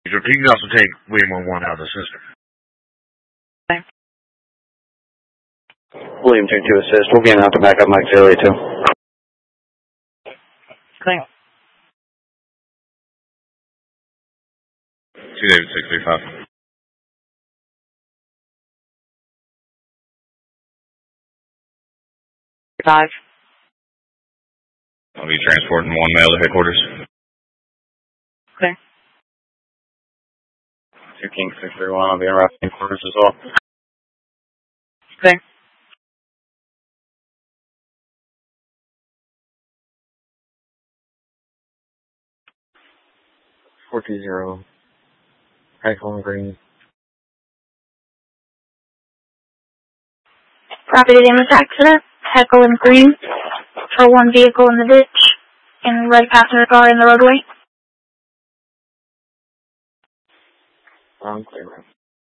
You can also take William 11 out of the system. Okay. William 2 to assist. We'll be in out to back up Mike 082. Okay. 2 David 635. Five. I'll be transporting 1 male to headquarters. Okay. 2 King 631. I'll be in route headquarters as well. Okay. .420. Heckle and Green. Property damage accident, Heckle and Green, for 1 vehicle in the ditch, and red passenger car in the roadway. Clear.